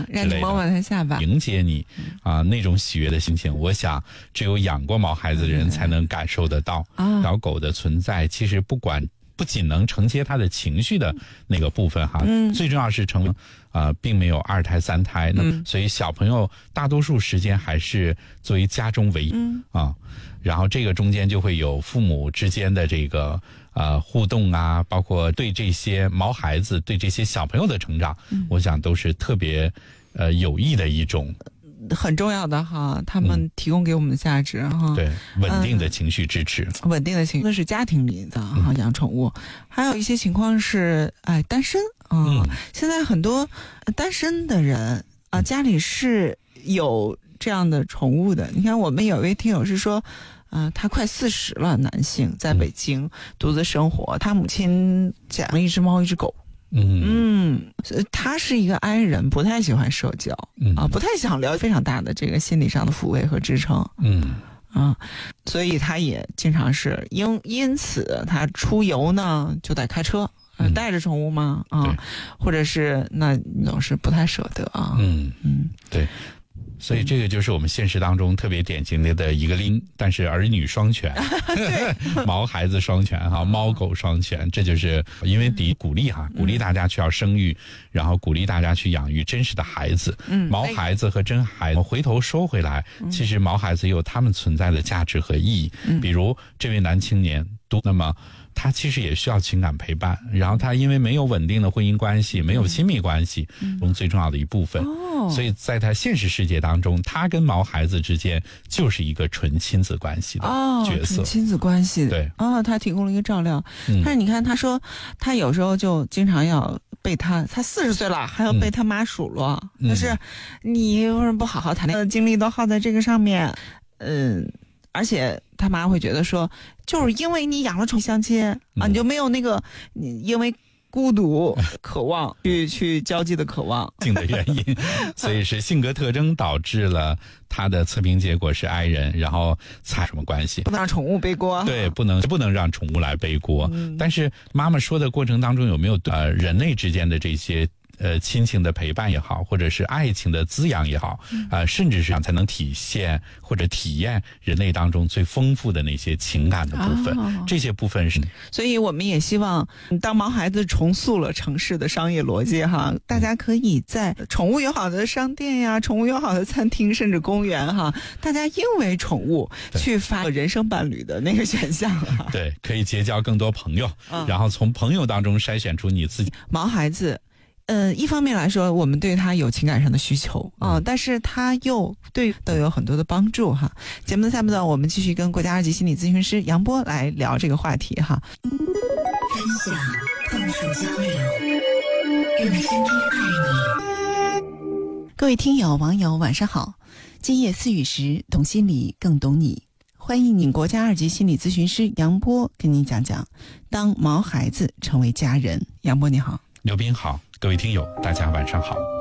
让你摸摸它下巴， 迎接你那种喜悦的心情，我想只有养过毛孩子的人才能感受得到。小狗的存在其实不仅能承接他的情绪的那个部分最重要是成为并没有二胎三胎，所以小朋友大多数时间还是作为家中唯一然后这个中间就会有父母之间的这个互动包括对这些毛孩子对这些小朋友的成长，我想都是特别有益的一种。 很重要的他们提供给我们的价值对，稳定的情绪支持， 稳定的情绪，那是家庭里的养宠物，还有一些情况是单身现在很多单身的人家里是有这样的宠物的。你看我们有一位听友是说他快40了，男性在北京独自生活，他母亲养了一只猫一只狗。他是一个 I 人，不太喜欢社交不太想聊非常大的这个心理上的抚慰和支撑所以他也经常是因此他出游呢就得开车带着宠物嘛或者是那总是不太舍得对。所以这个就是我们现实当中特别典型的一个但是儿女双全毛孩子双全猫狗双全，这就是因为鼓励鼓励大家去要生育，然后鼓励大家去养育真实的孩子毛孩子和真孩子。回头说回来其实毛孩子有他们存在的价值和意义比如这位男青年那么他其实也需要情感陪伴，然后他因为没有稳定的婚姻关系，没有亲密关系中最重要的一部分所以在他现实世界当中，他跟毛孩子之间就是一个纯亲子关系的角色亲子关系对他提供了一个照料但是你看他说他有时候就经常要被他40岁了还要被他妈数落就是你为什么不好好谈恋爱，精力都耗在这个上面而且他妈会觉得说就是因为你养了宠物相亲你就没有那个你因为孤独渴望去交际的渴望性的原因所以是性格特征导致了他的测评结果是 I 人，然后才什么关系， 不能让宠物背锅对，不能让宠物来背锅但是妈妈说的过程当中有没有人类之间的这些亲情的陪伴也好，或者是爱情的滋养也好甚至是才能体现或者体验人类当中最丰富的那些情感的部分这些部分是。 所以我们也希望当毛孩子重塑了城市的商业逻辑大家可以在宠物友好的商店呀，宠物友好的餐厅甚至公园大家因为宠物去发人生伴侣的那个选项对，可以结交更多朋友然后从朋友当中筛选出你自己。 毛孩子一方面来说我们对他有情感上的需求但是他又都有很多的帮助节目的下半段我们继续跟国家2级心理咨询师杨波来聊这个话题分享碰触交流，用声音爱你。 各位听友网友晚上好，今夜私语时懂心理更懂你，欢迎你国家2级心理咨询师杨波跟您讲讲当毛孩子成为家人。杨波你好。 刘斌好，各位听友大家晚上好。